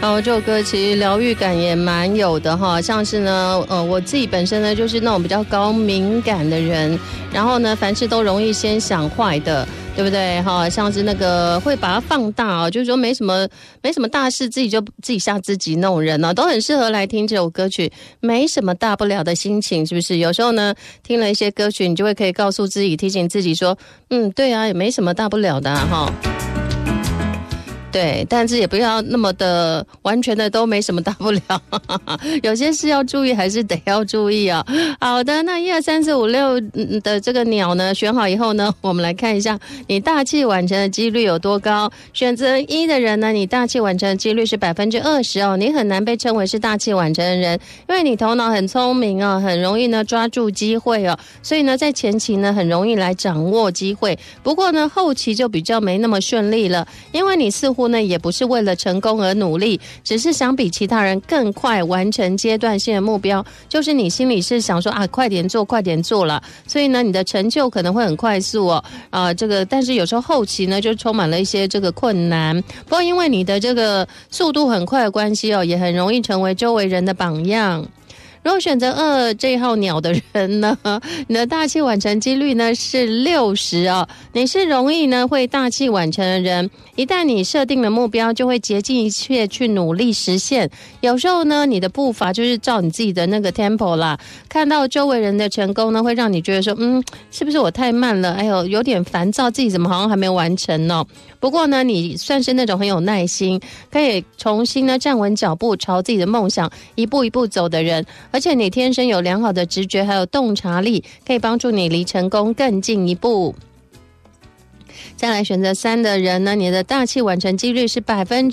这首歌其实疗愈感也蛮有的哈，像是呢，我自己本身呢就是那种比较高敏感的人，然后呢，凡事都容易先想坏的，对不对哈？像是那个会把它放大就是说没什么大事，自己吓自己那种人呢，都很适合来听这首歌曲，没什么大不了的心情，是不是？有时候呢，听了一些歌曲，你就会可以告诉自己，提醒自己说，对啊，也没什么大不了的哈。对，但是也不要那么的完全的都没什么大不了，有些事要注意，还是得要注意啊。好的，那1、2、3、4、5、6的这个鸟呢，选好以后呢，我们来看一下你大器晚成的几率有多高。选择1的人呢，你大器晚成的几率是20%哦，你很难被称为是大器晚成的人，因为你头脑很聪明哦，很容易呢抓住机会哦，所以呢在前期呢很容易来掌握机会，不过呢后期就比较没那么顺利了，因为你似乎呢也不是为了成功而努力，只是想比其他人更快完成阶段性的目标，就是你心里是想说快点做了，所以呢你的成就可能会很快速哦，但是有时候后期呢就充满了一些这个困难，不过因为你的这个速度很快的关系哦，也很容易成为周围人的榜样。如果选择2这号鸟的人呢，你的大器晚成几率呢是60哦，你是容易呢会大器晚成的人，一旦你设定了目标，就会竭尽一切去努力实现。有时候呢，你的步伐就是照你自己的那个 tempo 啦，看到周围人的成功呢，会让你觉得说，是不是我太慢了？哎呦，有点烦躁，自己怎么好像还没完成呢？不过呢，你算是那种很有耐心，可以重新呢站稳脚步，朝自己的梦想一步一步走的人。而且你天生有良好的直觉还有洞察力，可以帮助你离成功更进一步。再来选择3的人呢，你的大器晚成几率是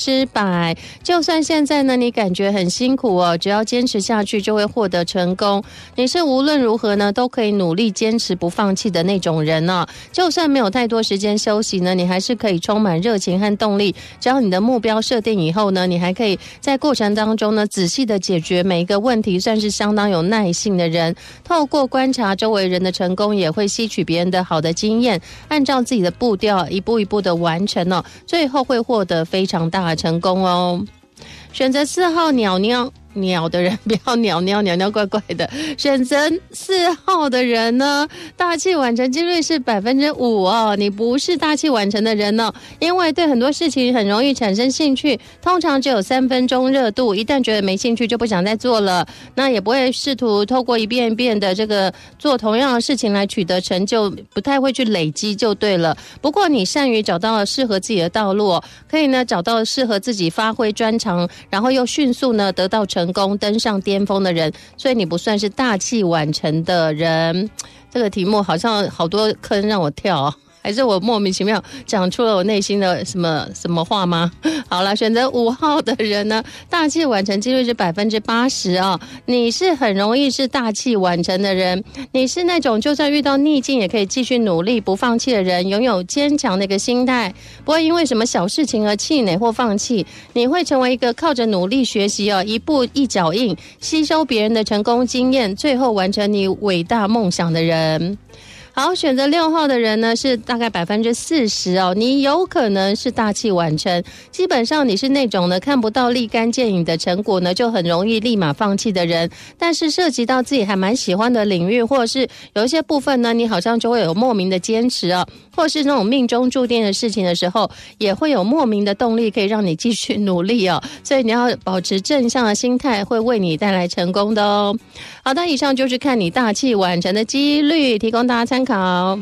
100%，就算现在呢你感觉很辛苦哦，只要坚持下去就会获得成功。你是无论如何呢都可以努力坚持不放弃的那种人呢，就算没有太多时间休息呢，你还是可以充满热情和动力。只要你的目标设定以后呢，你还可以在过程当中呢仔细的解决每一个问题，算是相当有耐性的人。透过观察周围人的成功，也会吸取别人的好的经验，按照自己的步调一步一步的完成哦，最后会获得非常大的成功哦。选择4号鸟的人，不要鸟怪怪的。选择4号的人呢，大器晚成几率是5%哦。你不是大器晚成的人哦，因为对很多事情很容易产生兴趣，通常只有3分钟热度，一旦觉得没兴趣就不想再做了，那也不会试图透过一遍一遍的这个做同样的事情来取得成就，不太会去累积就对了。不过你善于找到适合自己的道路哦，可以呢找到适合自己发挥专长，然后又迅速呢得到成功，登上巅峰的人，所以你不算是大器晚成的人。这个题目好像好多坑让我跳啊，还是我莫名其妙讲出了我内心的什么话吗？好了，选择5号的人呢，大器晚成几率是80%哦。你是很容易是大器晚成的人，你是那种就算遇到逆境也可以继续努力不放弃的人，拥有坚强的一个心态，不会因为什么小事情而气馁或放弃。你会成为一个靠着努力学习哦，一步一脚印，吸收别人的成功经验，最后完成你伟大梦想的人。好，选择6号的人呢是大概40%哦，你有可能是大器晚成，基本上你是那种呢看不到立竿见影的成果呢就很容易立马放弃的人，但是涉及到自己还蛮喜欢的领域，或者是有一些部分呢你好像就会有莫名的坚持哦，或是那种命中注定的事情的时候，也会有莫名的动力可以让你继续努力哦，所以你要保持正向的心态，会为你带来成功的哦。好的，以上就是看你大器晚成的几率，提供大家参考。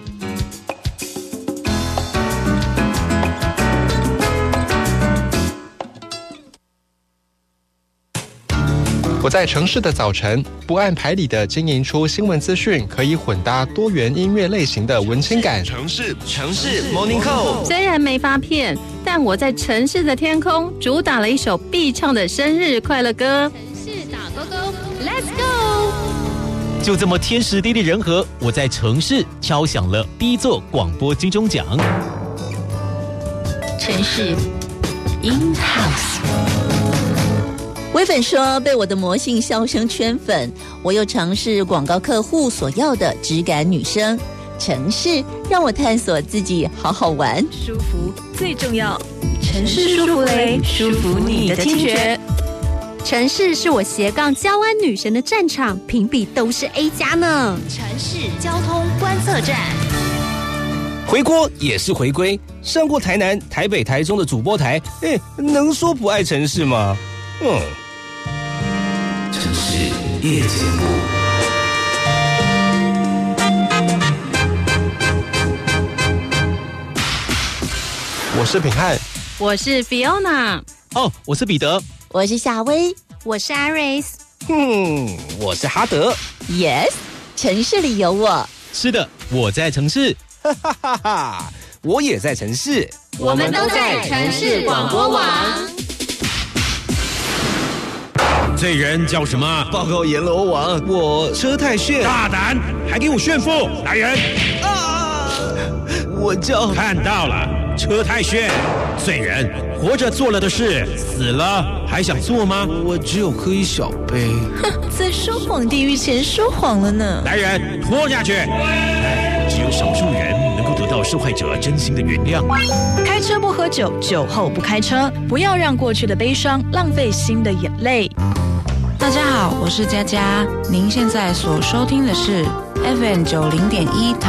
我在城市的早晨，不按牌理的经营出新闻资讯，可以混搭多元音乐类型的文青感。 城市 Morning Call， 虽然没发片，但我在城市的天空主打了一首必唱的生日快乐歌。 城市打勾勾 ，Let's go！ 就这么天时地利人和，我在城市敲响了第一座广播金钟奖。 城市 In House。 微粉说被我的魔性笑声圈粉，我又尝试广告客户所要的质感女生。城市让我探索自己，好好玩， 舒服最重要。城城市舒芙蕾，舒服你的听觉。 城市是我斜杠交湾女神的战场，评比都是 A 加呢。 城市交通观测站， 回锅也是回归。上过台南、台北、台中的主播台，能说不爱城市吗？ 城市夜节目。 我是品翰， 我是 Fiona， 我是彼得， 我是夏薇， 我是 Iris， 我是哈德。 Yes， 城市里有我。 是的，我在城市， 哈哈哈哈，我也在城市， 我们都在城市广播网。 这人叫什么？ 报告阎罗王，我车太炫。 大胆，还给我炫富！来人！ 我叫…… 看到了，车太炫。罪人，活着做了的事，死了还想做吗？ 我只有喝一小杯。 在说谎地狱前说谎了呢。 来人，拖下去！ 只有少数人能够得到受害者真心的原谅。 开车不喝酒，酒后不开车，不要让过去的悲伤浪费新的眼泪。 大家好，我是佳佳，您现在所收听的是 FM 90.1